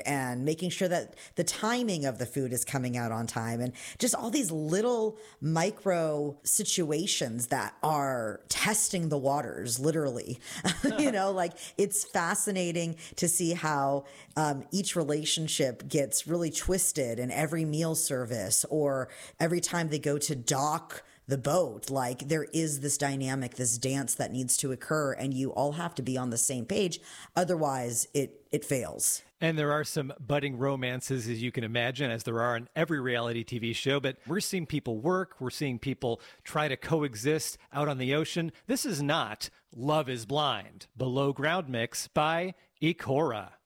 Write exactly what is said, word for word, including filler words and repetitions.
and making sure that the timing of the food is coming out on time, and just all these little micro situations that are testing the waters, literally. You know, like it's fascinating to see how um, each relationship gets really twisted in every meal service or every time they go to dock the boat. Like there is this dynamic, this dance that needs to occur, and you all have to be on the same page. Otherwise it, it fails. And there are some budding romances, as you can imagine, as there are in every reality T V show. But we're seeing people work. We're seeing people try to coexist out on the ocean. This is not Love is Blind. Below Ground mix by Ikora.